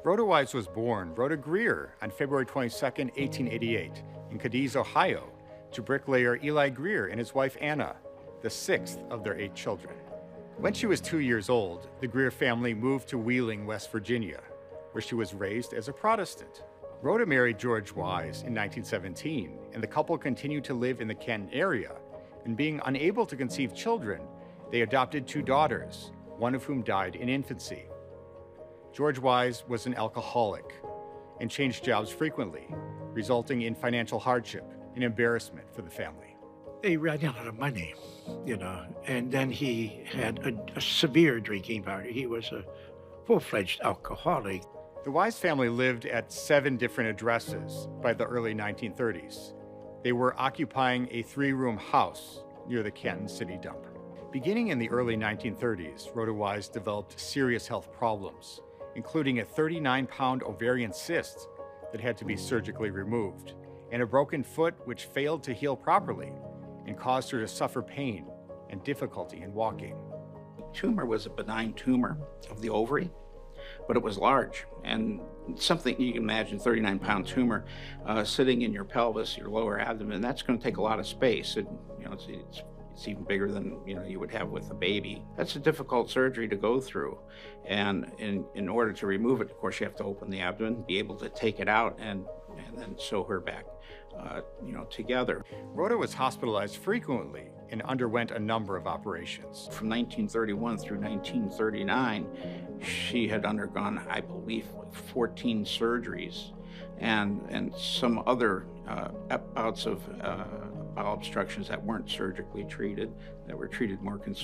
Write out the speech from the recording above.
Rhoda Wise was born Rhoda Greer on February 22, 1888, in Cadiz, Ohio, to bricklayer Eli Greer and his wife Anna, the sixth of their 8 children. When she was 2 years old, the Greer family moved to Wheeling, West Virginia, where she was raised as a Protestant. Rhoda married George Wise in 1917, and the couple continued to live in the Canton area, and being unable to conceive children, they adopted 2 daughters, one of whom died in infancy. George Wise was an alcoholic and changed jobs frequently, resulting in financial hardship and embarrassment for the family. He ran out of money, and then he had a severe drinking party. He was a full-fledged alcoholic. The Wise family lived at 7 different addresses by the early 1930s. They were occupying a 3-room house near the Canton City dump. Beginning in the early 1930s, Rhoda Wise developed serious health problems, including a 39-pound ovarian cyst that had to be surgically removed, and a broken foot which failed to heal properly and caused her to suffer pain and difficulty in walking. The tumor was a benign tumor of the ovary, but it was large, and something you can imagine, 39-pound tumor sitting in your pelvis, your lower abdomen, that's going to take a lot of space. It's even bigger than you would have with a baby. That's a difficult surgery to go through, and in order to remove it, of course, you have to open the abdomen, be able to take it out, and then sew her back together. Rhoda was hospitalized frequently and underwent a number of operations. From 1931 through 1939, she had undergone, I believe, 14 surgeries and some other bouts of bowel obstructions that weren't surgically treated, that were treated more conservatively.